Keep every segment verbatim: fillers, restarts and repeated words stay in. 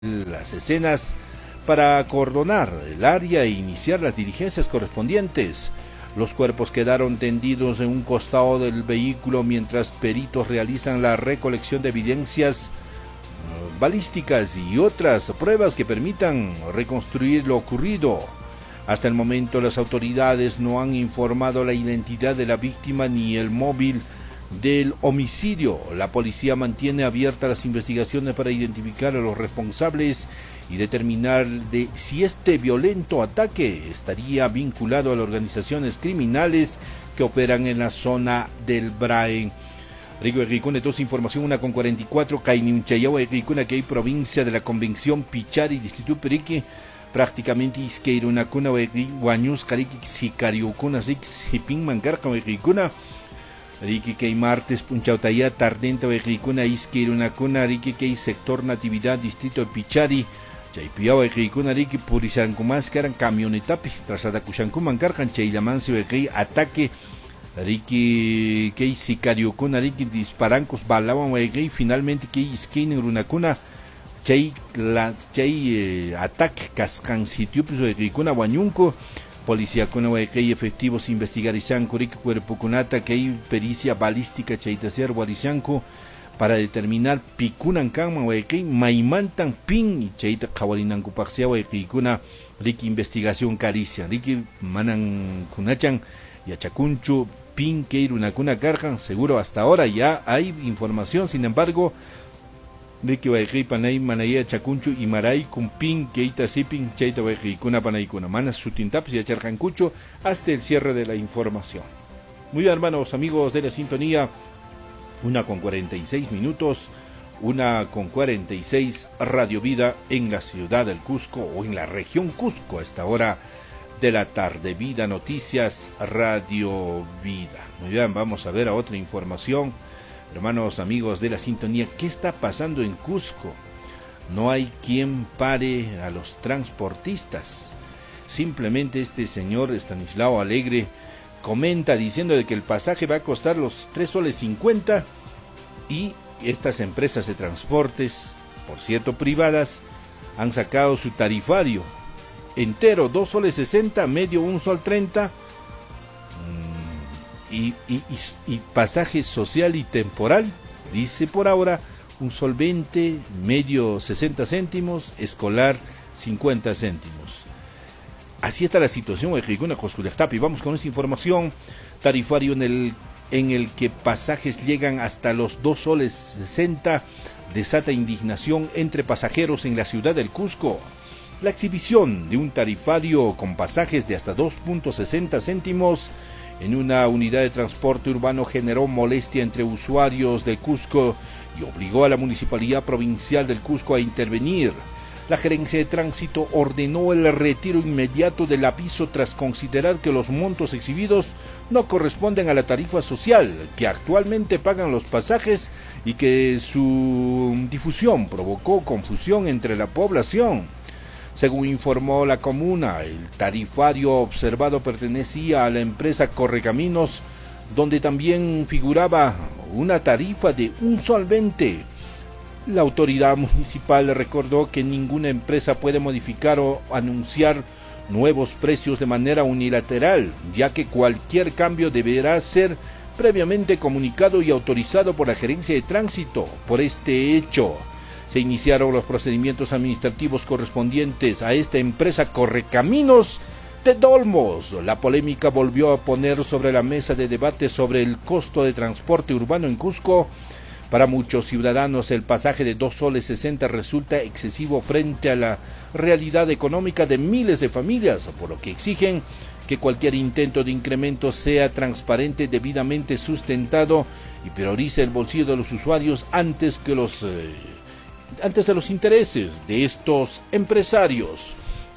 las escenas para acordonar el área e iniciar las diligencias correspondientes. Los cuerpos quedaron tendidos en un costado del vehículo mientras peritos realizan la recolección de evidencias uh, balísticas y otras pruebas que permitan reconstruir lo ocurrido. Hasta el momento las autoridades no han informado la identidad de la víctima ni el móvil del homicidio. La policía mantiene abiertas las investigaciones para identificar a los responsables y determinar de si este violento ataque estaría vinculado a las organizaciones criminales que operan en la zona del Brae. Rigo Ericuna, entonces información una con cuarenta y cuatro, Cainiunchayao Ericuna, que hay provincia de la Convención Pichari, Distrito Perique, prácticamente isqueiruna cuna guañus cariki sicariucuna six hipin mancarca Ericuna. Riki que martes punchautaya tardenta Ericuna isqueiruna cuna Riki que sector Natividad Distrito de Pichari. Chaypiao Ericuna Riki purisancumas que eran camionetapi trasada kushankuman carcan chaylamansi Ericuna ataque Riki que sicariucuna Riki disparancos balaban Ericuna finalmente que isquein runacuna chay la chay eh, ataque cascan sitio pues Ericuna guañunco. Policía con que efectivos investigarizan curic cuerpo kunata que hay pericia balística chaitacer guarizanco para determinar picunan kama que maimantan pin y chaita kawalinanku paxia que kuna riki investigación caricia riki manan kunachan y achacunchu pin que ir una cuna cargan seguro hasta ahora ya hay información. Sin embargo Riki Waikri Panay Manaya Chacunchu y Maray Cumpin Keita Sipin Chaita Waikri Kuna Panay Kuna Manas Sutintapis y Acharcancucho hasta el cierre de la información. Muy bien, hermanos, amigos de la sintonía, una con cuarenta y seis minutos, una con cuarenta y seis, Radio Vida en la ciudad del Cusco o en la región Cusco a esta hora de la tarde. Vida Noticias, Radio Vida. Muy bien, vamos a ver a otra información. Hermanos, amigos de la sintonía, ¿qué está pasando en Cusco? No hay quien pare a los transportistas. Simplemente este señor Estanislao Alegre comenta diciendo de que el pasaje va a costar los tres soles cincuenta y estas empresas de transportes, por cierto privadas, han sacado su tarifario entero, dos soles sesenta, medio un sol treinta. Y, y, y, y pasaje social y temporal, dice por ahora, un sol veinte, medio sesenta céntimos, escolar cincuenta céntimos. Así está la situación en Ricuna Cosculestapi. Vamos con esta información. Tarifario en el, en el que pasajes llegan hasta los dos soles sesenta, desata indignación entre pasajeros en la ciudad del Cusco. La exhibición de un tarifario con pasajes de hasta dos punto sesenta céntimos en una unidad de transporte urbano generó molestia entre usuarios del Cusco y obligó a la Municipalidad Provincial del Cusco a intervenir. La Gerencia de Tránsito ordenó el retiro inmediato del aviso tras considerar que los montos exhibidos no corresponden a la tarifa social que actualmente pagan los pasajes y que su difusión provocó confusión entre la población. Según informó la comuna, el tarifario observado pertenecía a la empresa Correcaminos, donde también figuraba una tarifa de un sol veinte. La autoridad municipal recordó que ninguna empresa puede modificar o anunciar nuevos precios de manera unilateral, ya que cualquier cambio deberá ser previamente comunicado y autorizado por la Gerencia de Tránsito. Por este hecho, se iniciaron los procedimientos administrativos correspondientes a esta empresa Correcaminos de Dolmos. La polémica volvió a poner sobre la mesa de debate sobre el costo de transporte urbano en Cusco. Para muchos ciudadanos el pasaje de dos soles sesenta resulta excesivo frente a la realidad económica de miles de familias, por lo que exigen que cualquier intento de incremento sea transparente, debidamente sustentado y priorice el bolsillo de los usuarios antes que los... Eh, antes de los intereses de estos empresarios.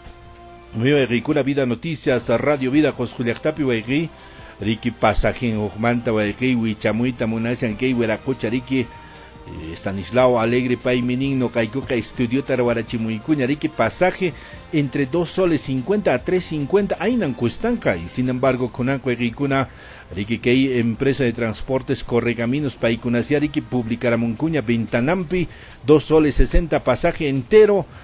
Muy Ricuna Vida Noticias, Radio Vida, Josjuliactapi, Waigri, Riki Pasaje en Ojmanta, Waigri, Huichamuita, Munasian, Kei, Hueracocha, Riki, Estanislao Alegre Paiminin no Caicoca estudió Tarabarachimuicuña, Rique pasaje entre dos soles cincuenta a tres cincuenta Ainan Cuestanca, y sin embargo Conanque Ricuna Rique Kei empresa de transportes Correcaminos Paicunacia Rique publicara Muncuña Ventanampi dos soles sesenta pasaje entero